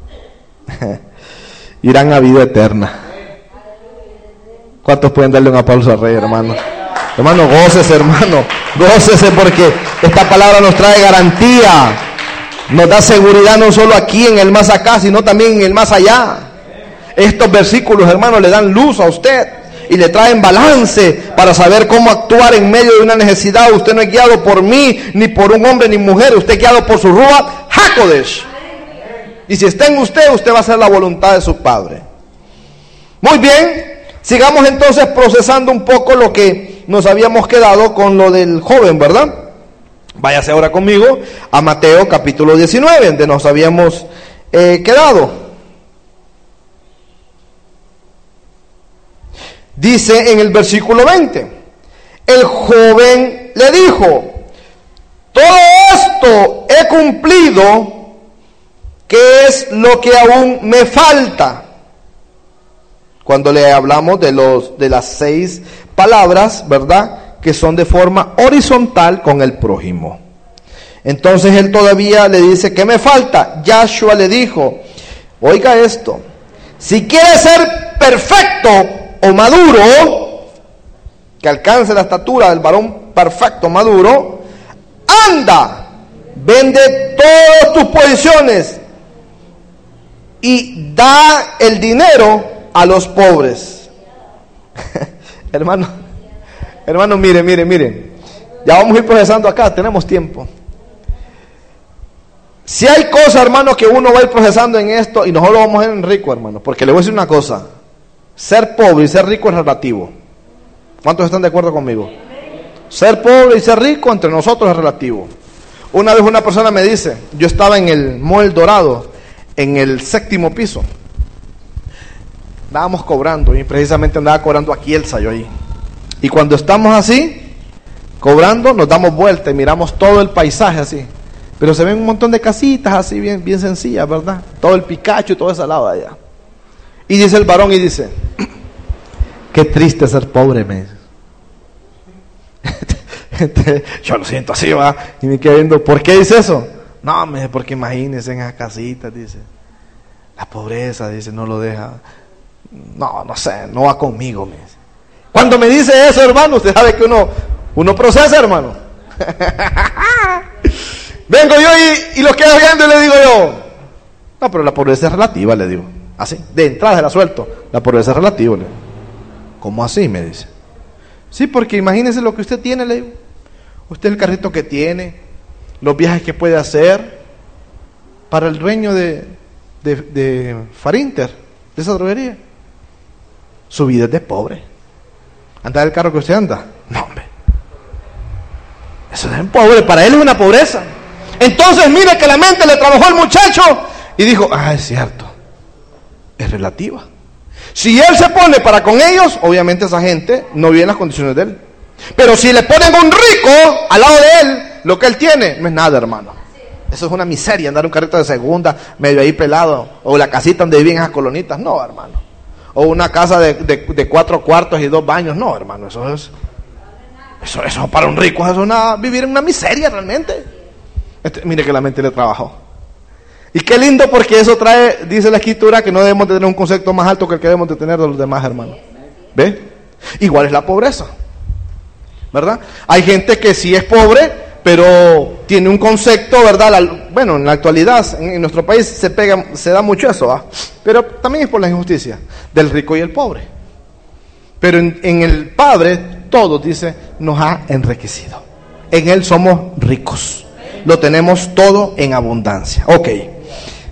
irán a vida eterna. ¿Cuántos pueden darle un aplauso al Rey, hermano? Hermano, gócese, hermano, gócese, porque esta palabra nos trae garantía, nos da seguridad no solo aquí en el más acá, sino también en el más allá. Estos versículos, hermanos, le dan luz a usted y le traen balance para saber cómo actuar en medio de una necesidad. Usted no es guiado por mí, ni por un hombre ni mujer, usted es guiado por su Ruach HaKodesh. Y si está en usted, usted va a hacer la voluntad de su Padre. Muy bien. Sigamos entonces procesando un poco lo que nos habíamos quedado con lo del joven, ¿verdad? Váyase ahora conmigo a Mateo capítulo diecinueve, donde nos habíamos eh, quedado. Dice en el versículo veinte: el joven le dijo: todo esto he cumplido, ¿qué es lo que aún me falta? Cuando le hablamos de los de las seis palabras, ¿verdad?, que son de forma horizontal con el prójimo. Entonces él todavía le dice: ¿qué me falta? Yahshua le dijo: oiga esto, si quiere ser perfecto o maduro, que alcance la estatura del varón perfecto, maduro, anda, vende todas tus posesiones y da el dinero a los pobres. hermano, hermano, mire, mire, mire, ya vamos a ir procesando acá, tenemos tiempo. Si hay cosas, hermano, que uno va a ir procesando en esto, y nosotros vamos a ir en rico, hermano, porque le voy a decir una cosa: ser pobre y ser rico es relativo. ¿Cuántos están de acuerdo conmigo? Ser pobre y ser rico entre nosotros es relativo. Una vez una persona me dice, yo estaba en el Mall Dorado, en el séptimo piso, estábamos cobrando, y precisamente andaba cobrando aquí el sayo ahí. Y cuando estamos así, cobrando, nos damos vuelta y miramos todo el paisaje así. Pero se ven un montón de casitas así, bien, bien sencillas, ¿verdad? Todo el Picacho y todo ese lado de allá. Y dice el varón y dice: qué triste ser pobre, me dice. Yo lo siento así, va. Y me quedé viendo, ¿por qué dice eso? No, me dice, porque imagínense en esas casitas, dice. La pobreza, dice, no lo deja. No, no sé, no va conmigo, me dice. Cuando me dice eso, hermano, usted sabe que uno, uno procesa, hermano. Vengo yo y, y lo quedo viendo y le digo yo: no, pero la pobreza es relativa, le digo. Así, de entrada se la suelto. La pobreza es relativa, le digo. ¿Cómo así? Me dice. Sí, porque imagínese lo que usted tiene, le digo. Usted el carrito que tiene, los viajes que puede hacer. Para el dueño de, de, de Farinter, de esa droguería, su vida es de pobre. ¿Andar el carro que usted anda? No, hombre. Eso es pobre, para él es una pobreza. Entonces mire que la mente le trabajó al muchacho y dijo: ah, es cierto, es relativa. Si él se pone para con ellos, obviamente esa gente no vive en las condiciones de él. Pero si le ponen un rico al lado de él, lo que él tiene no es nada, hermano. Eso es una miseria, andar un carrito de segunda, medio ahí pelado, o la casita donde viven esas colonitas, no, hermano. O una casa de, de, de cuatro cuartos y dos baños, no, hermano, eso es, eso, eso para un rico, eso es una, vivir en una miseria realmente. Este, mire que la mente le trabajó. Y qué lindo, porque eso trae, dice la Escritura, que no debemos de tener un concepto más alto que el que debemos de tener de los demás, hermanos. ¿Ve? Igual es la pobreza, ¿verdad? Hay gente que sí es pobre, pero tiene un concepto, ¿verdad? La, bueno, en la actualidad, en, en nuestro país se pega, se da mucho eso, ¿va? Pero también es por la injusticia del rico y el pobre. Pero en, en el Padre, todos, dice, nos ha enriquecido. En Él somos ricos. Lo tenemos todo en abundancia. Ok.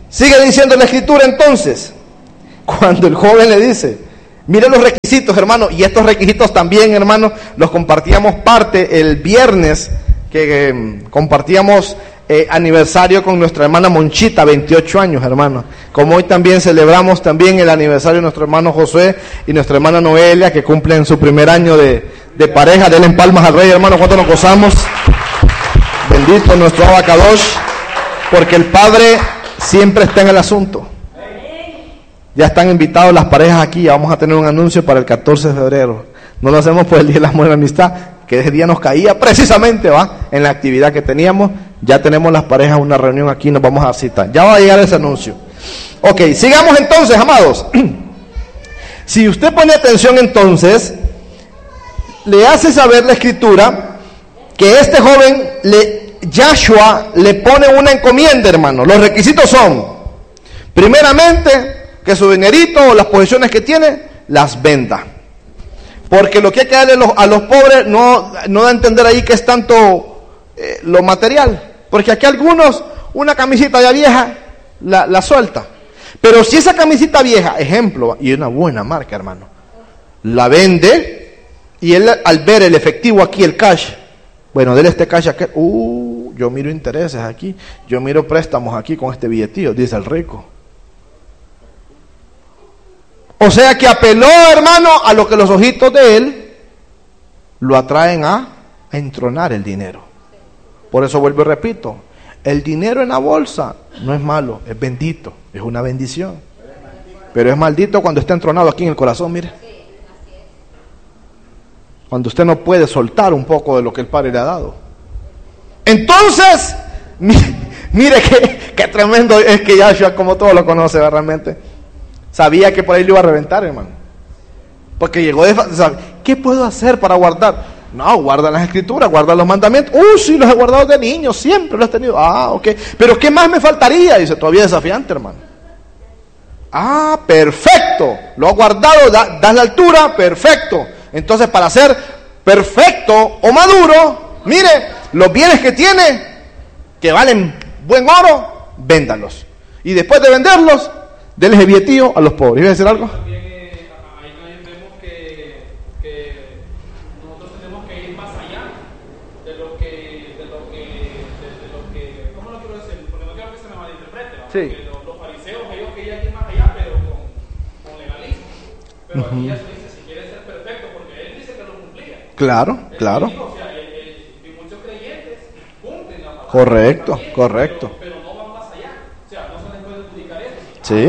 Sigue diciendo la Escritura entonces, cuando el joven le dice, mire los requisitos, hermano, y estos requisitos también, hermano, los compartíamos parte el viernes, que eh, compartíamos eh, aniversario con nuestra hermana Monchita, veintiocho años, hermano. Como hoy también celebramos también el aniversario de nuestro hermano Josué y nuestra hermana Noelia, que cumplen su primer año de, de pareja. Denle palmas al Rey, hermano, cuánto nos gozamos. Bendito nuestro Abacadosh, porque el Padre siempre está en el asunto. Ya están invitados las parejas aquí, ya vamos a tener un anuncio para el catorce de febrero. No lo hacemos por el Día de la Amor y la Amistad, que ese día nos caía precisamente, ¿va? En la actividad que teníamos. Ya tenemos las parejas una reunión aquí, nos vamos a citar. Ya va a llegar ese anuncio. Ok, sigamos entonces, amados. Si usted pone atención entonces, le hace saber la Escritura que este joven, le, Yahshua, le pone una encomienda, hermano. Los requisitos son, primeramente, que su dinerito o las posesiones que tiene, las venda. Porque lo que hay que darle a los, a los pobres no, no da a entender ahí que es tanto eh, lo material. Porque aquí algunos, una camisita ya vieja, la, la suelta. Pero si esa camisita vieja, ejemplo, y una buena marca, hermano, la vende, y él al ver el efectivo aquí, el cash, bueno, dele este cash aquí, uh, yo miro intereses aquí, yo miro préstamos aquí con este billetillo, dice el rico. O sea que apeló, hermano, a lo que los ojitos de él lo atraen a, a entronar el dinero. Por eso vuelvo y repito, el dinero en la bolsa no es malo, es bendito, es una bendición. Pero es maldito cuando está entronado aquí en el corazón, mire. Cuando usted no puede soltar un poco de lo que el Padre le ha dado. Entonces, mire qué, qué tremendo es que Yahshua, como todo lo conoce, ¿verdad? Realmente sabía que por ahí lo iba a reventar, hermano. Porque llegó de... ¿sabe? ¿Qué puedo hacer para guardar? No, guarda las Escrituras, guarda los mandamientos. Uh, sí, los he guardado de niño, siempre los he tenido. Ah, ok. Pero ¿qué más me faltaría? Dice, todavía desafiante, hermano. Ah, perfecto. Lo ha guardado, da, das la altura, perfecto. Entonces, para ser perfecto o maduro, mire, los bienes que tiene, que valen buen oro, véndalos. Y después de venderlos, denle el billetillo a los pobres. ¿Iba a decir algo? También eh, ahí también vemos que, que nosotros tenemos que ir más allá de lo que, de lo que, de, de lo que, ¿cómo lo quiero decir? Porque no quiero que se me malinterprete, ¿no? Sí. Porque los, los fariseos, ellos querían ir más allá, pero con, con legalismo. Pero uh-huh. Aquí ya se dice, si quieres ser perfecto, porque él dice que lo cumplía. Claro, él claro. Dijo, o sea, el, el, y muchos creyentes cumplen la palabra. Correcto, también, correcto. Pero, pero no van más allá. O sea, no se les puede adjudicar eso. Sí.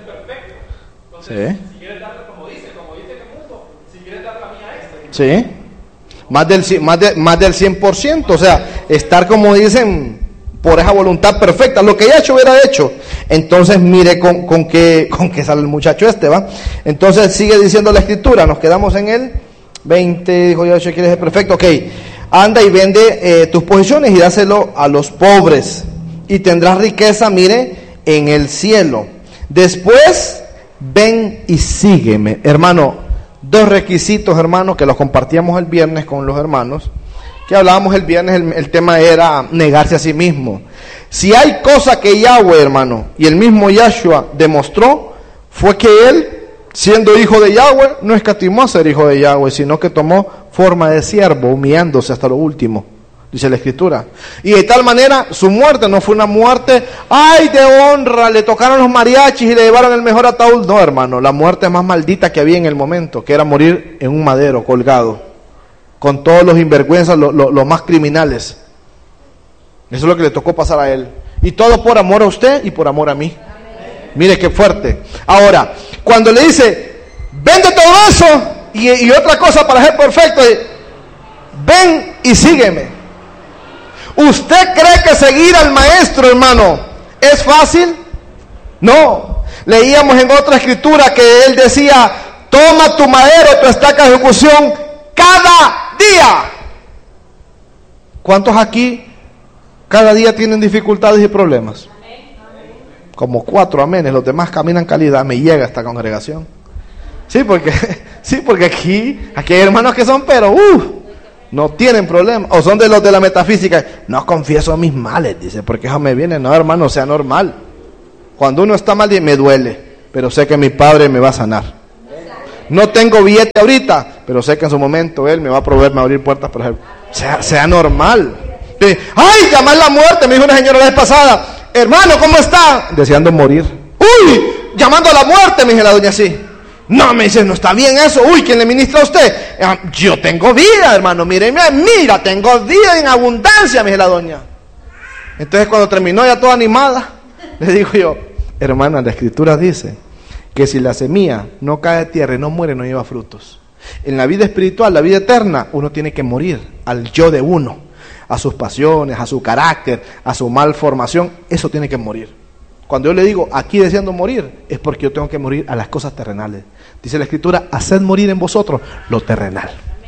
Entonces, sí. Si quieres darle, como dice, como dice que mundo, si quieres dar la mía extra. Sí. Más del, más, de, más del cien por ciento. O sea, estar como dicen, por esa voluntad perfecta. Lo que Yahshua hubiera hecho. Entonces, mire con, con qué con qué sale el muchacho este, ¿va? Entonces, sigue diciendo la Escritura. Nos quedamos en el veinte. Dijo Yahshua, ¿quieres ser perfecto? Ok. Anda y vende eh, tus posesiones y dáselo a los pobres. Y tendrás riqueza, mire, en el cielo. Después... ven y sígueme, hermano. Dos requisitos, hermano, que los compartíamos el viernes con los hermanos, que hablábamos el viernes, el, el tema era negarse a sí mismo. Si hay cosa que Yahweh, hermano, y el mismo Yahshua demostró, fue que él, siendo hijo de Yahweh, no escatimó a ser hijo de Yahweh, sino que tomó forma de siervo, humillándose hasta lo último, dice la Escritura. Y de tal manera, su muerte no fue una muerte, ay, de honra, le tocaron los mariachis y le llevaron el mejor ataúd. No, hermano, la muerte más maldita que había en el momento, que era morir en un madero, colgado, con todos los sinvergüenzas, los lo, lo más criminales. Eso es lo que le tocó pasar a él. Y todo por amor a usted y por amor a mí. Mire qué fuerte. Ahora, cuando le dice, vende todo eso, y, y otra cosa para ser perfecto, ven y sígueme. ¿Usted cree que seguir al maestro, hermano, es fácil? No. Leíamos en otra escritura que él decía, toma tu madero, tu estaca de ejecución cada día. ¿Cuántos aquí cada día tienen dificultades y problemas? Como cuatro amenes, los demás caminan calidad. Me llega esta congregación. Sí, porque, sí, porque aquí, aquí hay hermanos que son, pero uh, no tienen problema, o son de los de la metafísica. No confieso mis males, dice, porque eso me viene. No, hermano, sea normal. Cuando uno está mal, me duele, pero sé que mi Padre me va a sanar. No tengo billete ahorita, pero sé que en su momento Él me va a proveer, me va a abrir puertas, por ejemplo. Sea, sea normal. Ay, llamar la muerte, me dijo una señora la vez pasada. Hermano, ¿cómo está? Deseando morir. Uy, llamando a la muerte, me dice la doña así. No, me dice, no está bien eso. Uy, ¿quién le ministra a usted? Yo tengo vida, hermano, mire, mira, tengo vida en abundancia, me dice la doña. Entonces cuando terminó ya toda animada, le digo yo, hermana, la Escritura dice que si la semilla no cae de tierra y no muere, no lleva frutos. En la vida espiritual, la vida eterna, uno tiene que morir al yo de uno, a sus pasiones, a su carácter, a su malformación. Eso tiene que morir. Cuando yo le digo aquí deseando morir, es porque yo tengo que morir a las cosas terrenales. Dice la Escritura, haced morir en vosotros lo terrenal.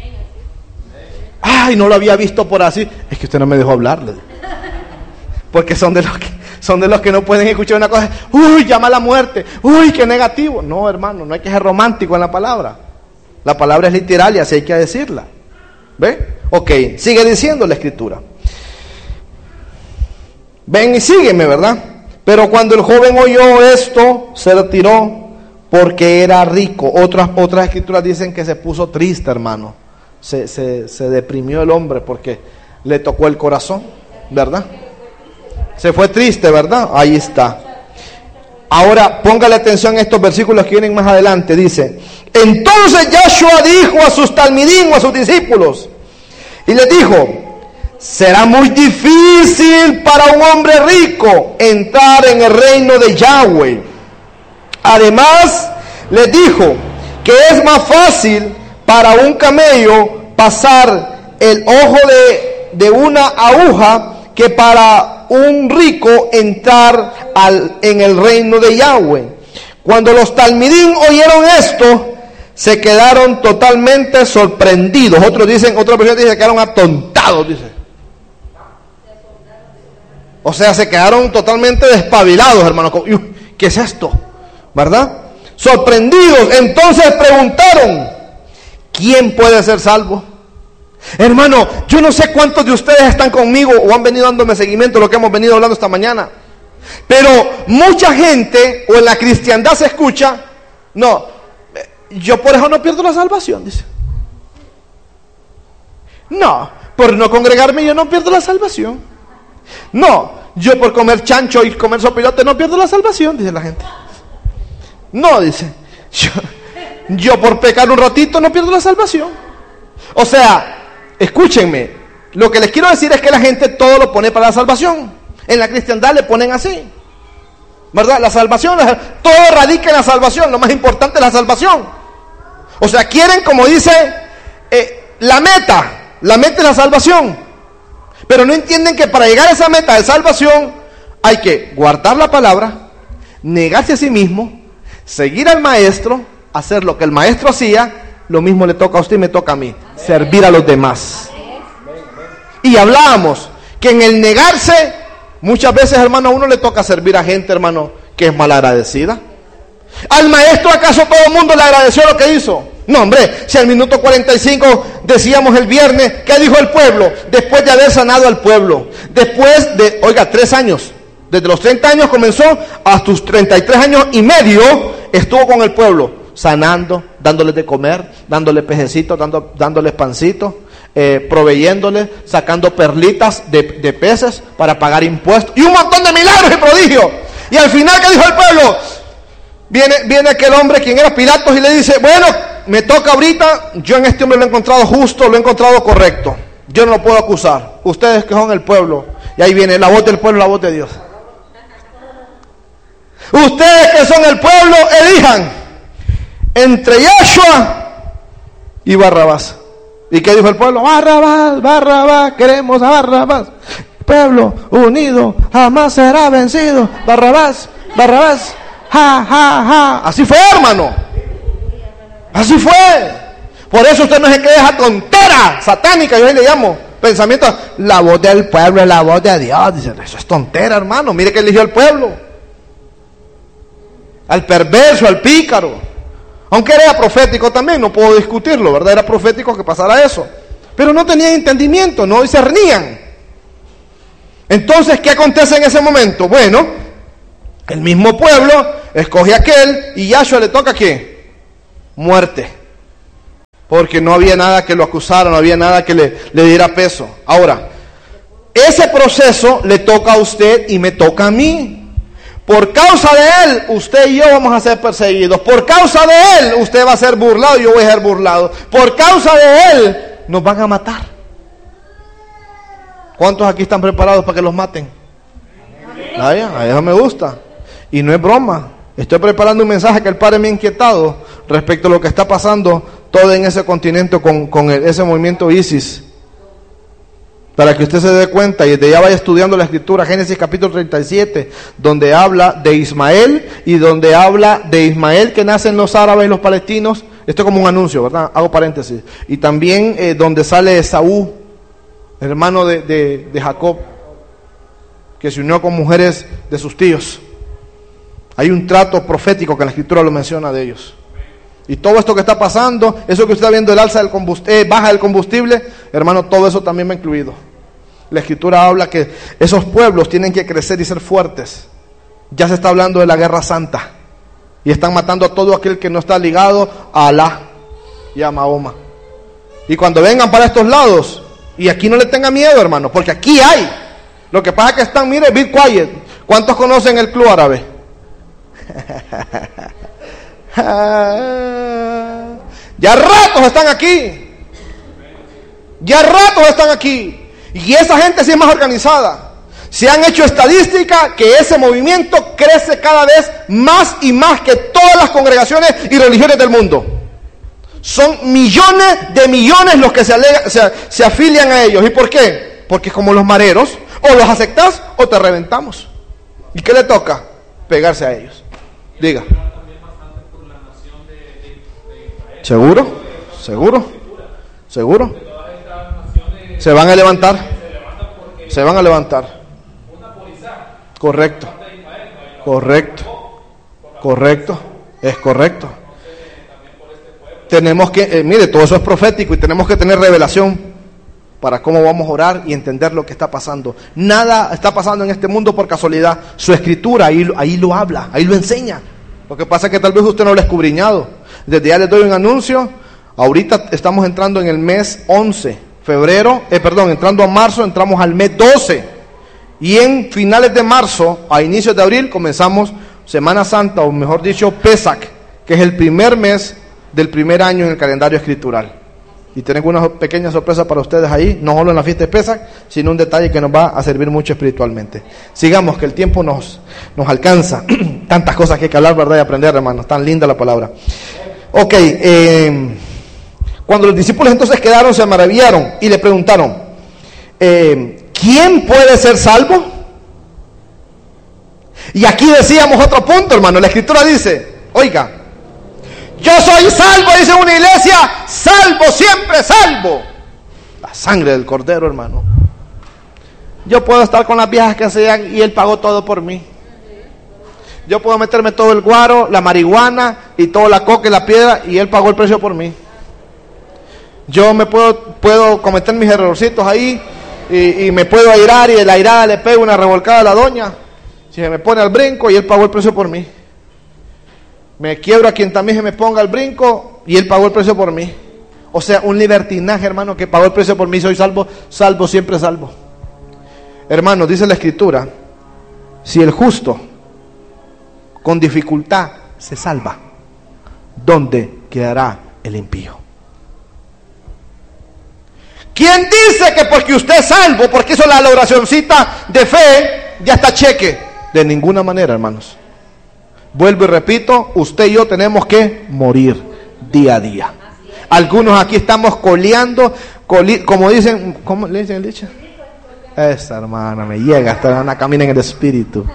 Ay, no lo había visto por así. Es que usted no me dejó hablarle. Porque son de los que, son de los que no pueden escuchar una cosa. Uy, llama a la muerte. Uy, qué negativo. No, hermano, no hay que ser romántico en la palabra. La palabra es literal y así hay que decirla. ¿Ve? Ok, sigue diciendo la Escritura. Ven y sígueme, ¿verdad? Pero cuando el joven oyó esto, se retiró porque era rico. Otras, otras escrituras dicen que se puso triste, hermano. Se, se, se deprimió el hombre porque le tocó el corazón, ¿verdad? Se fue triste, ¿verdad? Ahí está. Ahora, póngale atención a estos versículos que vienen más adelante. Dice, entonces Yahshua dijo a sus talmidim, a sus discípulos, y les dijo, será muy difícil para un hombre rico entrar en el reino de Yahweh. Además, les dijo que es más fácil para un camello pasar el ojo de, de una aguja que para un rico entrar al, en el reino de Yahweh. Cuando los talmidim oyeron esto, se quedaron totalmente sorprendidos. Otros dicen, otras personas dicen que quedaron atontados, dice. O sea, se quedaron totalmente despabilados, hermano. ¿Qué es esto? ¿Verdad? Sorprendidos. Entonces preguntaron, ¿quién puede ser salvo? Hermano, yo no sé cuántos de ustedes están conmigo o han venido dándome seguimiento a lo que hemos venido hablando esta mañana. Pero mucha gente, o en la cristiandad se escucha, no, yo por eso no pierdo la salvación, dice. No, por no congregarme yo no pierdo la salvación. No, yo por comer chancho y comer sopilote no pierdo la salvación, dice la gente. No, dice, yo, yo por pecar un ratito no pierdo la salvación. O sea, escúchenme, lo que les quiero decir es que la gente todo lo pone para la salvación. En la cristiandad le ponen así, ¿verdad? La salvación, todo radica en la salvación, lo más importante es la salvación. O sea, quieren, como dice, eh, la meta, la meta es la salvación. Pero no entienden que para llegar a esa meta de salvación hay que guardar la palabra, negarse a sí mismo, seguir al maestro, hacer lo que el maestro hacía. Lo mismo le toca a usted y me toca a mí, servir a los demás. Y hablábamos que en el negarse, muchas veces, hermano, a uno le toca servir a gente, hermano, que es malagradecida. ¿Al maestro acaso todo el mundo le agradeció lo que hizo? No, hombre, si al minuto cuarenta y cinco decíamos el viernes, ¿qué dijo el pueblo? Después de haber sanado al pueblo, después de, oiga, tres años, desde los treinta años comenzó, hasta sus treinta y tres años y medio, estuvo con el pueblo, sanando, dándoles de comer, dándoles pececitos, dando, dándoles pancitos, eh, proveyéndoles, sacando perlitas de, de peces para pagar impuestos, y un montón de milagros y prodigios. Y al final, ¿qué dijo el pueblo? Viene, viene aquel hombre, quien era Pilatos, y le dice, bueno, me toca ahorita, yo en este hombre lo he encontrado justo, lo he encontrado correcto, yo no lo puedo acusar, ustedes que son el pueblo, y ahí viene la voz del pueblo, la voz de Dios. Ustedes que son el pueblo, elijan entre Yahshua y Barrabás. ¿Y qué dijo el pueblo? Barrabás, Barrabás, queremos a Barrabás. Pueblo unido jamás será vencido. Barrabás, Barrabás, ja, ja, ja. Así fue, hermano. Así fue. Por eso usted no se quede esa tontera satánica, yo ahí le llamo pensamiento. La voz del pueblo es la voz de Dios. Dice, eso es tontera, hermano. Mire que eligió al pueblo, al perverso, al pícaro. Aunque era profético también, no puedo discutirlo, ¿verdad? Era profético que pasara eso. Pero no tenían entendimiento, no discernían. Entonces, ¿qué acontece en ese momento? Bueno, El mismo pueblo escoge a aquel y Yahshua le toca ¿qué? Muerte. Porque no había nada que lo acusara, no había nada que le, le diera peso. Ahora, ese proceso le toca a usted y me toca a mí. Por causa de él, usted y yo vamos a ser perseguidos. Por causa de él, usted va a ser burlado y yo voy a ser burlado. Por causa de él, nos van a matar. ¿Cuántos aquí están preparados para que los maten? A eso me gusta. Y no es broma. Estoy preparando un mensaje que el Padre me ha inquietado respecto a lo que está pasando todo en ese continente con, con el, ese movimiento ISIS. Para que usted se dé cuenta y desde ya vaya estudiando la escritura, Génesis capítulo treinta y siete, donde habla de Ismael y donde habla de Ismael que nacen los árabes y los palestinos. Esto es como un anuncio, ¿verdad? Hago paréntesis. Y también eh, donde sale Esaú, hermano de, de, de Jacob, que se unió con mujeres de sus tíos. Hay un trato profético que la escritura lo menciona de ellos. Y todo esto que está pasando, eso que usted está viendo, el alza del combustible, eh, baja del combustible, hermano, todo eso también va incluido. La escritura habla que esos pueblos tienen que crecer y ser fuertes. Ya se está hablando de la guerra santa. Y están matando a todo aquel que no está ligado a Alá y a Mahoma. Y cuando vengan para estos lados, y aquí no le tenga miedo, hermano, porque aquí hay. Lo que pasa es que están, mire, be quiet. ¿Cuántos conocen el club árabe? Ya ratos están aquí. Ya ratos están aquí. Y esa gente sí es más organizada. Se han hecho estadísticas que ese movimiento crece cada vez más y más que todas las congregaciones y religiones del mundo. Son millones de millones los que se, alega, se, se afilian a ellos. ¿Y por qué? Porque como los mareros, o los aceptás o te reventamos. ¿Y qué le toca? Pegarse a ellos. Diga. ¿Seguro? ¿Seguro? ¿Seguro? Se van a levantar. Se van a levantar. Correcto. Correcto. Correcto. Es correcto. Tenemos que, eh, mire, todo eso es profético y tenemos que tener revelación para cómo vamos a orar y entender lo que está pasando. Nada está pasando en este mundo por casualidad. Su escritura ahí, ahí lo habla, ahí lo enseña. Lo que pasa es que tal vez usted no lo ha escudriñado. Desde ya les doy un anuncio. Ahorita estamos entrando en el mes once, febrero, eh, perdón, entrando a marzo, entramos al mes doce. Y en finales de marzo, a inicios de abril, comenzamos Semana Santa, o mejor dicho, Pesach, que es el primer mes del primer año en el calendario escritural. Y tengo una pequeña sorpresa para ustedes ahí, no solo en la fiesta de Pesach, sino un detalle que nos va a servir mucho espiritualmente. Sigamos, que el tiempo nos, nos alcanza. Tantas cosas que hay que hablar, ¿verdad? Y aprender, hermanos. Tan linda la palabra. Ok, eh, cuando los discípulos entonces quedaron, se maravillaron y le preguntaron, eh, ¿quién puede ser salvo? Y aquí decíamos otro punto, hermano. La escritura dice, oiga, yo soy salvo, dice una iglesia, salvo, siempre salvo. La sangre del Cordero, hermano. Yo puedo estar con las viejas que sean y Él pagó todo por mí. Yo puedo meterme todo el guaro, la marihuana y toda la coca y la piedra y Él pagó el precio por mí. Yo me puedo, puedo cometer mis errorcitos ahí y, y me puedo airar y de la airada le pego una revolcada a la doña. Si se me pone al brinco y Él pagó el precio por mí. Me quiebro a quien también se me ponga al brinco y Él pagó el precio por mí. O sea, un libertinaje, hermano, que pagó el precio por mí. Soy salvo, salvo, siempre salvo. Hermano, dice la escritura, si el justo con dificultad se salva, ¿dónde quedará el impío? ¿Quién dice que porque usted es salvo, porque hizo la oracioncita de fe, ya está cheque? De ninguna manera, hermanos. Vuelvo y repito, usted y yo tenemos que morir día a día. Algunos aquí estamos coleando, coli, como dicen, ¿cómo le dicen el dicho? Esa hermana me llega, esta hermana camina en el espíritu.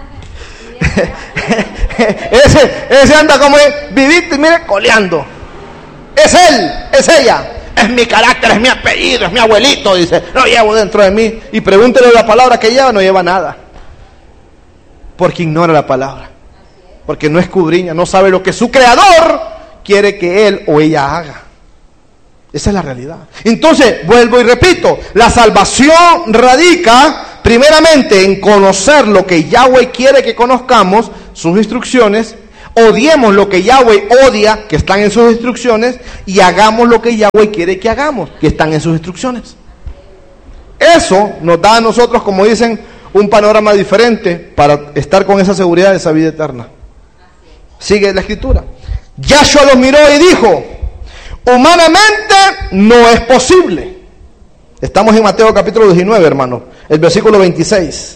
ese, ese anda como viviste, mire, coleando. Es él, es ella. Es mi carácter, es mi apellido, es mi abuelito, dice, lo llevo dentro de mí. Y pregúntele la palabra que lleva, no lleva nada. Porque ignora la palabra. Porque no escudriña, no sabe lo que su creador quiere que él o ella haga. Esa es la realidad. Entonces, vuelvo y repito, la salvación radica primeramente en conocer lo que Yahweh quiere que conozcamos, sus instrucciones, odiemos lo que Yahweh odia, que están en sus instrucciones, y hagamos lo que Yahweh quiere que hagamos, que están en sus instrucciones. Eso nos da a nosotros, como dicen, un panorama diferente para estar con esa seguridad de esa vida eterna. Sigue la escritura. Yahshua los miró y dijo: humanamente no es posible. Estamos en Mateo capítulo diecinueve, hermano, el versículo veintiséis.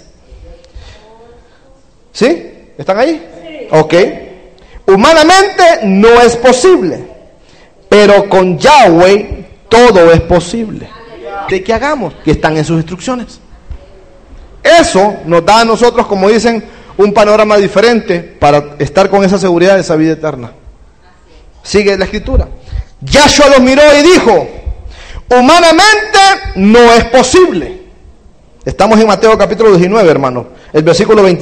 ¿Sí? ¿Están ahí? Sí. Ok. Humanamente no es posible, pero con Yahweh todo es posible. ¿De qué hagamos? Que están en sus instrucciones. Eso nos da a nosotros, como dicen, un panorama diferente para estar con esa seguridad de esa vida eterna. Sigue la escritura. Yahshua los miró y dijo: humanamente no es posible. Estamos en Mateo capítulo diecinueve, hermano, el versículo veintiséis.